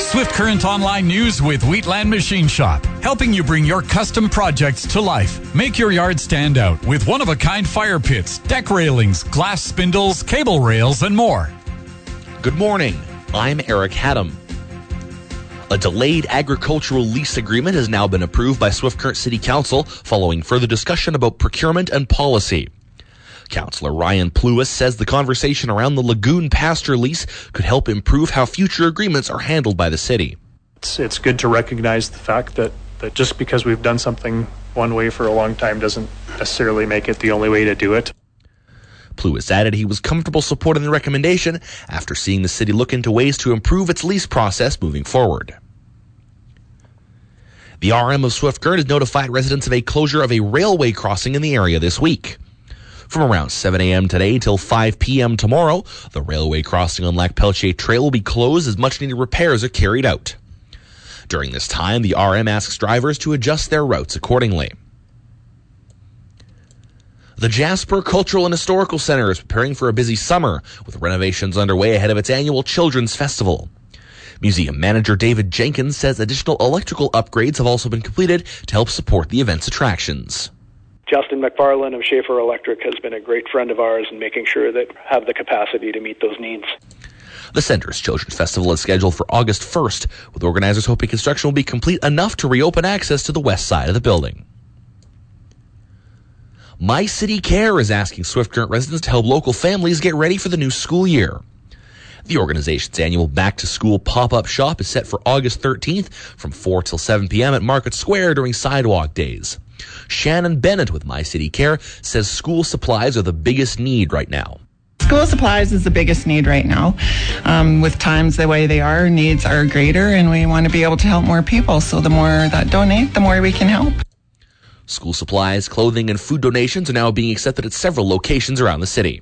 Swift Current Online News with Wheatland Machine Shop, helping you bring your custom projects to life. Make your yard stand out with one-of-a-kind fire pits, deck railings, glass spindles, cable rails, and more. Good morning. I'm Eric Haddam. A delayed agricultural lease agreement has now been approved by Swift Current City Council following further discussion about procurement and policy. Councillor Ryan Pluis says the conversation around the Lagoon pasture lease could help improve how future agreements are handled by the city. It's good to recognize the fact that just because we've done something one way for a long time doesn't necessarily make it the only way to do it. Pluis added he was comfortable supporting the recommendation after seeing the city look into ways to improve its lease process moving forward. The RM of Swift Current has notified residents of a closure of a railway crossing in the area this week. From around 7 a.m. today till 5 p.m. tomorrow, the railway crossing on Lac Pelletier Trail will be closed as much-needed repairs are carried out. During this time, the RM asks drivers to adjust their routes accordingly. The Jasper Cultural and Historical Center is preparing for a busy summer, with renovations underway ahead of its annual Children's Festival. Museum manager David Jenkins says additional electrical upgrades have also been completed to help support the event's attractions. Justin McFarlane of Schaefer Electric has been a great friend of ours in making sure that have the capacity to meet those needs. The center's Children's Festival is scheduled for August 1st, with organizers hoping construction will be complete enough to reopen access to the west side of the building. My City Care is asking Swift Current residents to help local families get ready for the new school year. The organization's annual back-to-school pop-up shop is set for August 13th from 4 till 7 p.m. at Market Square during Sidewalk Days. Shannon Bennett with My City Care says school supplies are the biggest need right now. School supplies is the biggest need right now. With times the way they are, needs are greater, and we want to be able to help more people. So the more that donate, the more we can help. School supplies, clothing, and food donations are now being accepted at several locations around the city.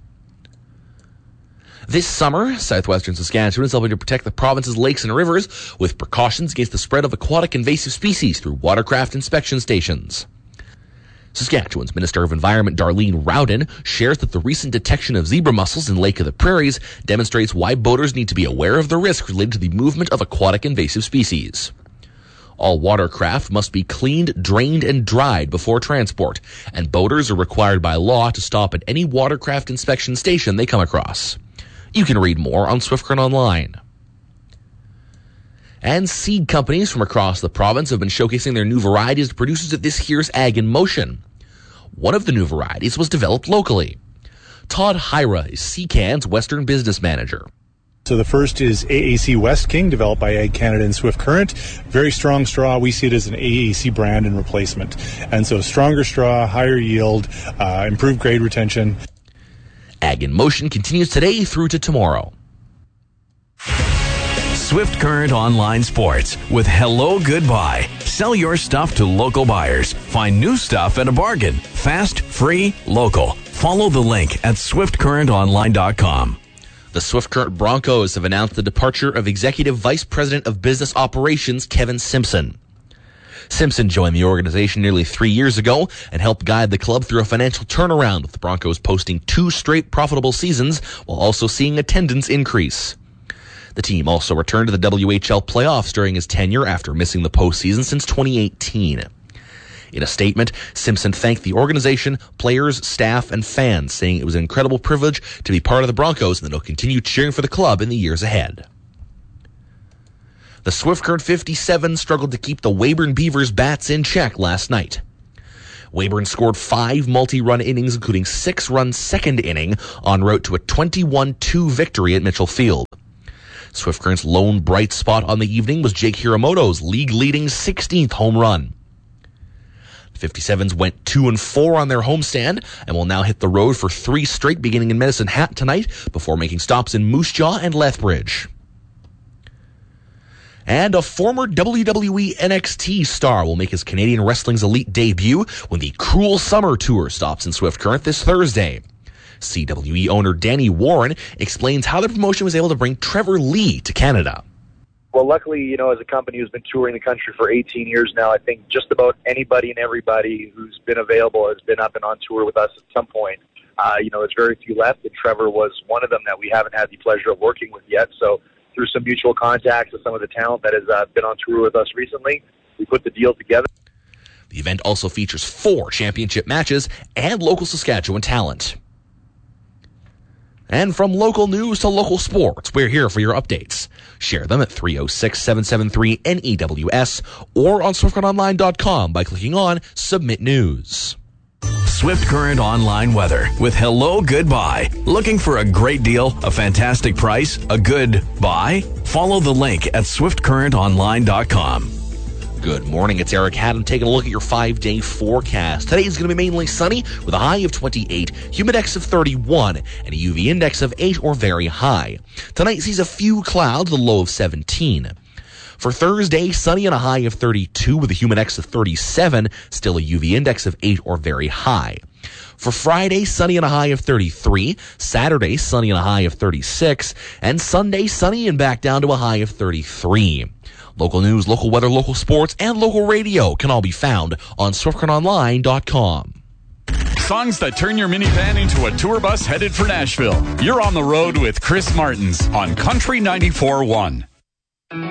This summer, southwestern Saskatchewan is helping to protect the province's lakes and rivers with precautions against the spread of aquatic invasive species through watercraft inspection stations. Saskatchewan's Minister of Environment Darlene Rowden shares that the recent detection of zebra mussels in Lake of the Prairies demonstrates why boaters need to be aware of the risk related to the movement of aquatic invasive species. All watercraft must be cleaned, drained, and dried before transport, and boaters are required by law to stop at any watercraft inspection station they come across. You can read more on Swift Current Online. And seed companies from across the province have been showcasing their new varieties to producers at this year's Ag in Motion. One of the new varieties was developed locally. Todd Hyra is Seacan's Western Business Manager. So the first is AAC West King, developed by Ag Canada and Swift Current. Very strong straw. We see it as an AAC brand and replacement. And so stronger straw, higher yield, improved grade retention. Ag in Motion continues today through to tomorrow. Swift Current Online Sports with Hello Goodbye. Sell your stuff to local buyers. Find new stuff at a bargain. Fast, free, local. Follow the link at swiftcurrentonline.com. The Swift Current Broncos have announced the departure of Executive Vice President of Business Operations Kevin Simpson. Simpson joined the organization nearly 3 years ago and helped guide the club through a financial turnaround, with the Broncos posting 2 straight profitable seasons while also seeing attendance increase. The team also returned to the WHL playoffs during his tenure after missing the postseason since 2018. In a statement, Simpson thanked the organization, players, staff, and fans, saying it was an incredible privilege to be part of the Broncos and that he'll continue cheering for the club in the years ahead. The Swift Current 57 struggled to keep the Weyburn Beavers bats in check last night. Weyburn scored 5 multi-run innings, including 6-run second inning, en route to a 21-2 victory at Mitchell Field. Swift Current's lone bright spot on the evening was Jake Hiramoto's league-leading 16th home run. The 57s went 2-4 on their homestand and will now hit the road for 3 straight beginning in Medicine Hat tonight before making stops in Moose Jaw and Lethbridge. And a former WWE NXT star will make his Canadian Wrestling's Elite debut when the Cruel Summer Tour stops in Swift Current this Thursday. CWE owner Danny Warren explains how the promotion was able to bring Trevor Lee to Canada. Well, luckily, as a company who's been touring the country for 18 years now, I think just about anybody and everybody who's been available has been up and on tour with us at some point. There's very few left, and Trevor was one of them that we haven't had the pleasure of working with yet. So through some mutual contacts with some of the talent that has been on tour with us recently, we put the deal together. The event also features 4 championship matches and local Saskatchewan talent. And from local news to local sports, we're here for your updates. Share them at 306-773-NEWS or on SwiftCurrentOnline.com by clicking on Submit News. Swift Current Online weather with Hello Goodbye. Looking for a great deal, a fantastic price, a good buy? Follow the link at SwiftCurrentOnline.com. Good morning, it's Eric Haddam taking a look at your 5-day forecast. Today is going to be mainly sunny with a high of 28, humidex of 31, and a UV index of 8 or very high. Tonight sees a few clouds, a low of 17. For Thursday, sunny and a high of 32 with a humidex of 37, still a UV index of 8 or very high. For Friday, sunny and a high of 33, Saturday, sunny and a high of 36, and Sunday, sunny and back down to a high of 33. Local news, local weather, local sports, and local radio can all be found on SwiftCurrentOnline.com. Songs that turn your minivan into a tour bus headed for Nashville. You're on the road with Chris Martins on Country 94.1.